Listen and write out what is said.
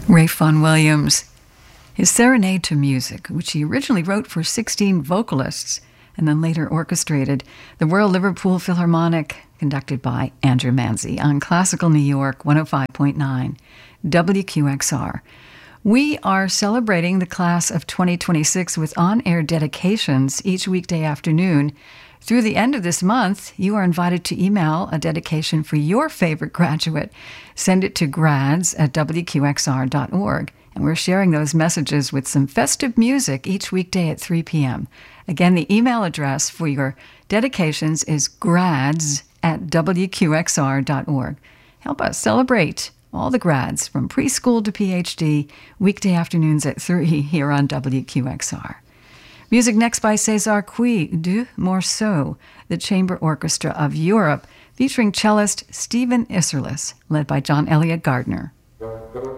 Ralph Vaughan Williams. His Serenade to Music, which he originally wrote for 16 vocalists and then later orchestrated the Royal Liverpool Philharmonic, conducted by Andrew Manzi on Classical New York 105.9 WQXR. We are celebrating the class of 2026 with on-air dedications each weekday afternoon. Through the end of this month, you are invited to email a dedication for your favorite graduate. Send it to grads@wqxr.org. And we're sharing those messages with some festive music each weekday at 3 p.m. Again, the email address for your dedications is grads@wqxr.org. Help us celebrate all the grads from preschool to PhD, weekday afternoons at 3 here on WQXR. Music next by César Cui du Morceau, the Chamber Orchestra of Europe, featuring cellist Stephen Isserlis, led by John Elliott Gardner.